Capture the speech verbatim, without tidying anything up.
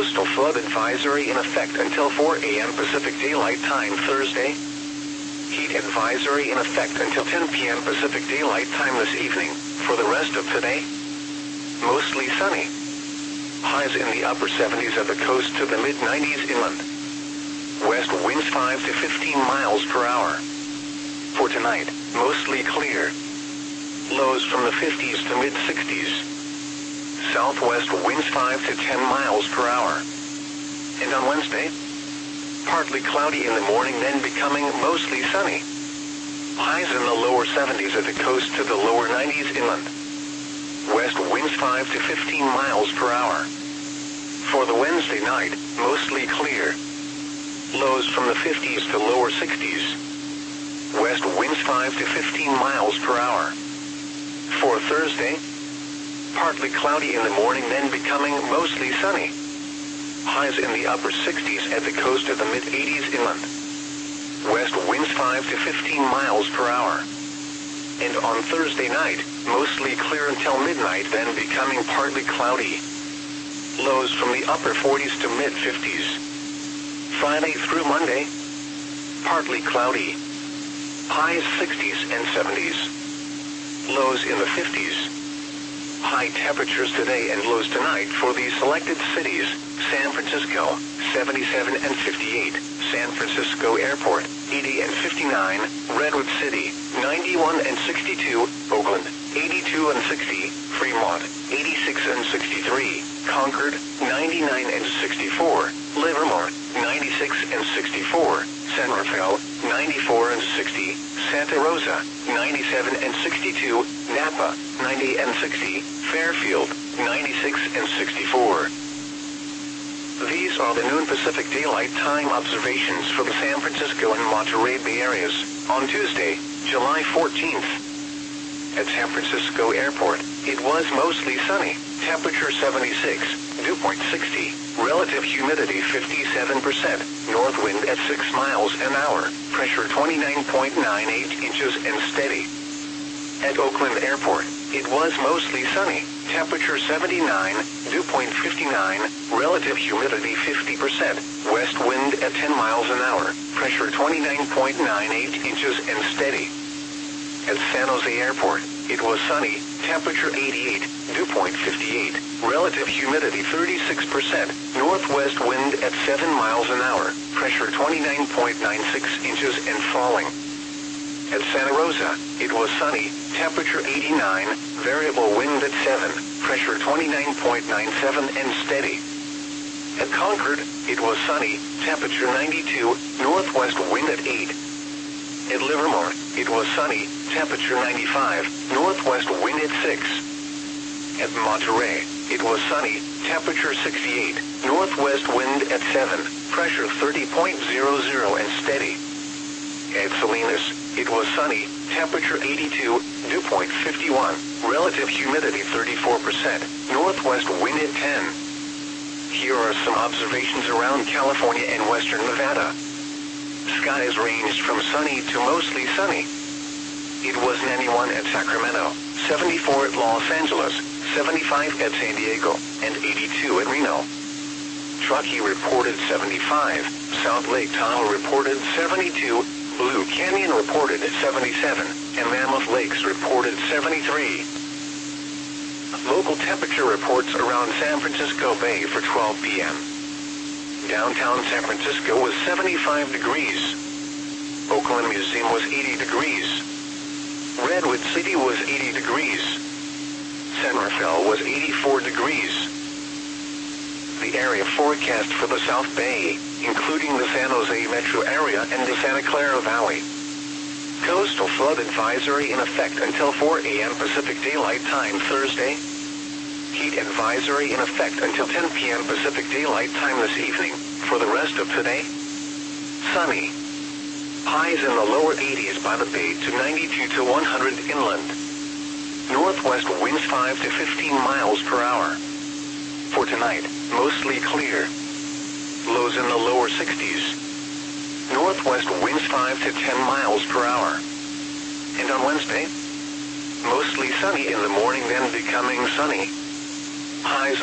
Coastal flood advisory in effect until four a m Pacific Daylight Time Thursday. Heat advisory in effect until ten p m Pacific Daylight Time this evening. For the rest of today, mostly sunny. Highs in the upper seventies at the coast to the mid nineties inland. West winds five to fifteen miles per hour. For tonight, mostly clear. Lows from the fifties to mid sixties. Southwest winds five to ten miles per hour. And on Wednesday, partly cloudy in the morning, then becoming mostly sunny. Highs in the lower seventies at the coast to the lower nineties inland. West winds five to fifteen miles per hour. For the Wednesday night, mostly clear. Lows from the fifties to lower sixties. West winds five to fifteen miles per hour. For Thursday, partly cloudy in the morning, then becoming mostly sunny. Highs in the upper sixties at the coast to the mid eighties inland. West winds five to fifteen miles per hour. And on Thursday night, mostly clear until midnight, then becoming partly cloudy. Lows from the upper forties to mid fifties. Friday through Monday, partly cloudy. Highs sixties and seventies. Lows in the fifties. High temperatures today and lows tonight for the selected cities: San Francisco, seventy-seven and fifty-eight, San Francisco Airport, eighty and fifty-nine, Redwood City, ninety-one and sixty-two, Oakland, eighty-two and sixty, Fremont, eighty-six and sixty-three, Concord, ninety-nine and sixty-four, Livermore, ninety-six and sixty-four, San Rafael, ninety-four and sixty, Santa Rosa, ninety-seven and sixty-two, Napa, ninety and sixty, Fairfield, ninety-six and sixty-four. These are the noon Pacific Daylight Time observations for the San Francisco and Monterey Bay areas on Tuesday, July fourteenth. At San Francisco Airport, it was mostly sunny, temperature seventy-six, dew point sixty, relative humidity fifty-seven percent, north wind at six miles an hour, pressure twenty-nine point nine eight inches and steady. At Oakland Airport, it was mostly sunny, temperature seventy-nine, dew point fifty-nine, relative humidity fifty percent, west wind at ten miles an hour, pressure twenty-nine point nine eight inches and steady. At San Jose Airport, it was sunny, temperature eighty-eight, dew point fifty-eight, relative humidity thirty-six percent, northwest wind at seven miles an hour, pressure twenty-nine point nine six inches and falling. At Santa Rosa, it was sunny, temperature eighty-nine, variable wind at seven, pressure twenty-nine point nine seven and steady. At Concord, it was sunny, temperature ninety-two, northwest wind at eight. At Livermore, it was sunny, temperature ninety-five, northwest wind at six. At Monterey, it was sunny, temperature sixty-eight, northwest wind at seven, pressure thirty point zero zero and steady. At Salinas, it was sunny, temperature eighty-two, dew point fifty-one, relative humidity thirty-four percent, northwest wind at ten. Here are some observations around California and western Nevada. Skies ranged from sunny to mostly sunny. It was ninety-one at Sacramento, seventy-four at Los Angeles, seventy-five at San Diego, and eighty-two at Reno. Truckee reported seventy-five, South Lake Tahoe reported seventy-two, Blue Canyon reported seventy-seven, and Mammoth Lakes reported seventy-three. Local temperature reports around San Francisco Bay for twelve p m Downtown San Francisco was seventy-five degrees. Oakland Museum was eighty degrees. Redwood City was eighty degrees. San Rafael was eighty-four degrees. The area forecast for the South Bay, including the San Jose metro area and the Santa Clara Valley. Coastal flood advisory in effect until four a m Pacific Daylight Time Thursday. Heat advisory in effect until ten p m Pacific Daylight Time this evening. For the rest of today, sunny. Highs in the lower eighties by the Bay to ninety-two to one hundred inland. Northwest winds five to fifteen miles per hour. For tonight, mostly clear. Lows in the lower sixties. Northwest winds five to ten miles per hour. And on Wednesday, mostly sunny in the morning, then becoming sunny. Highs